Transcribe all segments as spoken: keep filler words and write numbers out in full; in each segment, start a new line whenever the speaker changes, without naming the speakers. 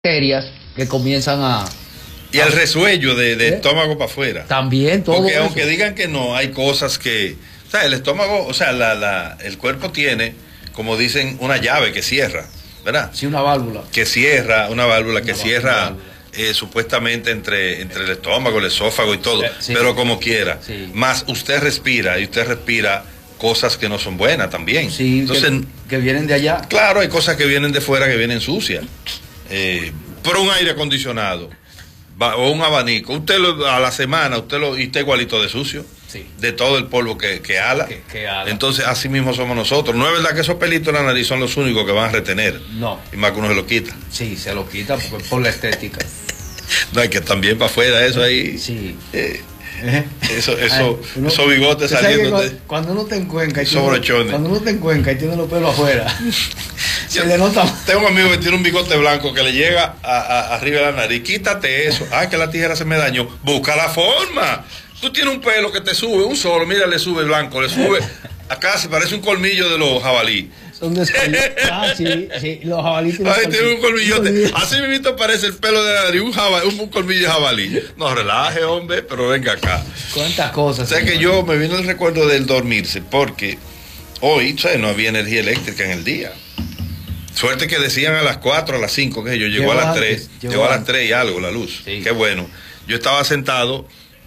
bacterias que comienzan a...
Y el resuello de, de
¿Eh?
estómago para afuera.
También todo
Porque
eso.
aunque digan que no, hay cosas que... O sea, el estómago, o sea, la, la, el cuerpo tiene, como dicen, una llave que cierra, ¿verdad?
Sí, una válvula.
Que cierra, una válvula
Una
que
válvula,
cierra
una válvula.
Eh, supuestamente entre, entre el estómago, el esófago y todo,
Sí.
pero como quiera.
Sí.
Más usted respira y usted respira cosas que no son buenas también.
Sí,
Entonces,
que, que vienen de allá.
claro, hay cosas que vienen de fuera que vienen sucias. Eh, pero un aire acondicionado va, o un abanico, usted lo, a la semana, usted lo y está igualito de sucio.
Sí.
De todo el polvo que, que ala.
Que, que ala.
Entonces, así mismo somos nosotros. No es verdad que esos pelitos en la nariz son los únicos que van a retener.
No.
Y más que uno se lo quita.
Sí, se lo quita por, por la estética.
No, es que también para afuera eso ahí.
Sí.
Eh,
¿Eh?
eso, eso,
Ay, uno,
esos bigotes saliendo.
Cuando, cuando uno te encuenca y tiene,
Sobrechones.
cuando uno te encuenca y tiene los pelos afuera, se le nota.
Tengo un amigo que tiene un bigote blanco que le llega a, a, arriba de la nariz. Quítate eso. Ay, que la tijera se me dañó. Busca la forma. Tú tienes un pelo que te sube, un solo, mira, le sube blanco, le sube. Acá se parece un colmillo de los jabalí.
Son de ah, sí, sí, los jabalí tienen
Ay, tiene un colmillote.
colmillo.
Así mismo parece el pelo de la nariz, un, jabalí, un, un colmillo de jabalí. No, relaje, hombre, pero venga acá.
¿Cuántas cosas?
O sea que yo me vino el recuerdo del dormirse, porque hoy, ¿sabes? No había energía eléctrica en el día. Suerte que decían a las cuatro, a las cinco, que yo llegó,
Llegó
a las
antes,
tres,
llegó
llegó a las
antes.
tres y algo la luz.
Sí.
Qué bueno. Yo estaba sentado,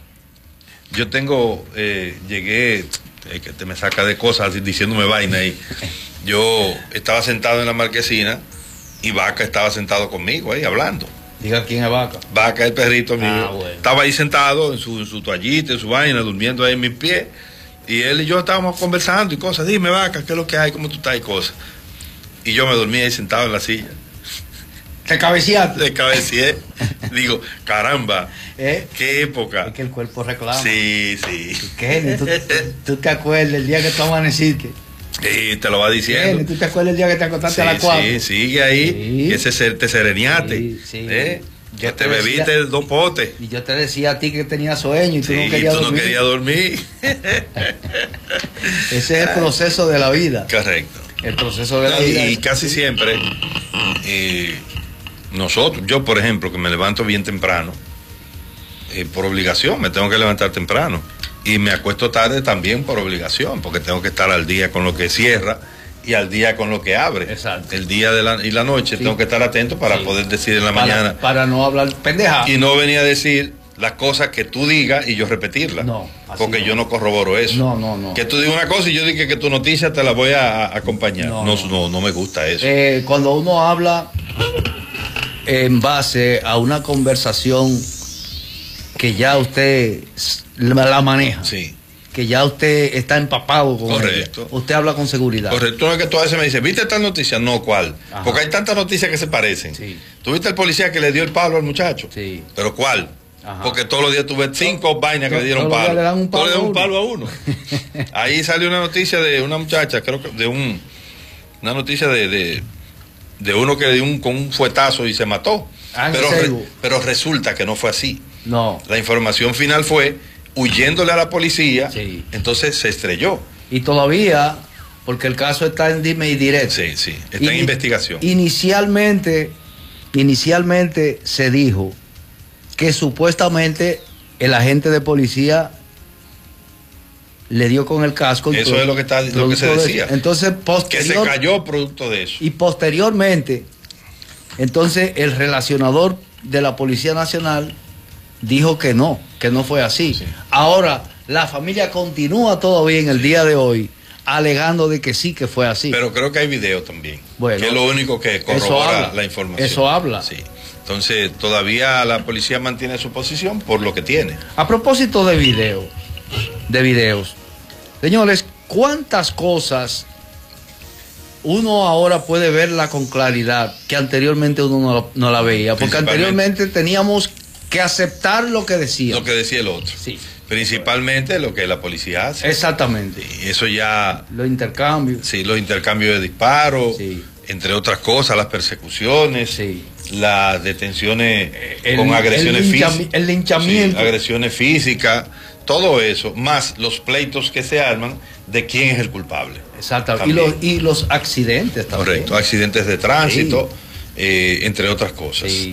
yo tengo, eh, llegué, eh, que te me saca de cosas diciéndome vaina ahí. Yo estaba sentado en la marquesina y Vaca estaba sentado conmigo ahí hablando.
Diga quién es Vaca.
Vaca, el perrito mío,
Ah, bueno.
estaba ahí sentado en su, en su toallita, en su vaina, durmiendo ahí en mis pies. Y él y yo estábamos conversando y cosas. Dime, Vaca, ¿qué es lo que hay? ¿Cómo tú estás? Y cosas. Y yo me dormí ahí sentado en la silla.
Te cabeceaste.
De cabeceé. Digo, caramba,
¿Eh?
qué época.
Es que el cuerpo reclama.
Sí, sí.
Kenny, ¿tú, tú te acuerdas el día que tú amaneciste?
Sí, te lo va diciendo.
Kenny, ¿tú te acuerdas el día que te acostaste
Sí,
a las cuatro?
sí, sigue ahí.
Sí.
Que ese, te sereñate.
Sí, sí.
¿Eh?
Yo
Que te
te
bebiste
decía-
dos potes.
Y yo te decía a ti que tenías sueño y tú
Sí,
no
y
querías
tú no
dormir.
querías dormir.
Ese es el proceso de la vida.
Correcto.
El proceso de la vida.
Y, y
es-
casi siempre, eh, nosotros, yo por ejemplo, que me levanto bien temprano, eh, por obligación, me tengo que levantar temprano. Y me acuesto tarde también por obligación, porque tengo que estar al día con lo que cierra y al día con lo que abre.
Exacto.
El día de la, y la noche
Sí.
tengo que estar atento para
Sí.
poder decir en la
para,
mañana.
Para no hablar pendeja.
Y no venía a decir las cosas que tú digas y yo repetirlas.
No, así
porque
no.
yo no corroboro eso.
No, no, no.
Que tú digas una cosa y yo diga que tu noticia te la voy a, a acompañar.
No,
No,
no.
no, no me gusta eso.
Eh, cuando uno habla en base a una conversación que ya usted la la maneja,
Sí.
que ya usted está empapado con
Correcto.
ella, usted habla con seguridad.
Correcto, no es que tú a veces me dices, ¿viste tal noticia? No, ¿cuál?
Ajá.
Porque hay tantas noticias que se parecen.
Sí.
¿Tú viste el policía que le dio el palo al muchacho?
Sí.
¿Pero cuál?
Ajá.
Porque todos los días tuve cinco vainas que
to-
le dieron
todos los
palo.
días le dan un
Todos le dan un
palo
palo a uno. Ahí salió una noticia de una muchacha, creo que de un, una noticia de, de, de uno que le dio un, con un fuetazo y se mató.
Ah, ¿en
pero,
serio?
re- pero resulta que no fue así.
No.
La información final fue huyéndole a la policía,
Sí.
entonces se estrelló.
Y todavía, porque el caso está en dime y directo.
Sí, sí, está en
Ini-
investigación.
Inicialmente, inicialmente se dijo que supuestamente el agente de policía le dio con el casco. y
Eso
pro-
es lo que está- lo que
producto
se
de eso.
decía.
Entonces,
Que se
posterior,
cayó producto de eso.
y posteriormente, entonces el relacionador de la Policía Nacional dijo que no, que no fue así.
Sí.
Ahora, la familia continúa todavía en el día de hoy alegando de que sí, que fue así.
Pero creo que hay video también.
Bueno,
que es lo único que
eso
corrobora
habla,
la información.
eso habla.
Sí. Entonces, todavía la policía mantiene su posición por lo que tiene.
A propósito de video, de videos, señores, ¿cuántas cosas uno ahora puede verla con claridad que anteriormente uno no, no la veía? Porque
Principalmente.
anteriormente teníamos que aceptar lo que decía.
Lo que decía el otro.
Sí,
Principalmente lo que la policía hace.
exactamente.
Y eso ya,
Los intercambios.
sí, los intercambios de disparos,
Sí.
entre otras cosas, las persecuciones,
Sí.
las detenciones
El-
con agresiones
el linchami-
físicas.
el linchamiento.
Sí, agresiones físicas, todo eso, más los pleitos que se arman de quién es el culpable.
Exacto. Y
También.
los, y los accidentes también.
Correcto, accidentes de tránsito, eh, entre otras cosas.
Sí.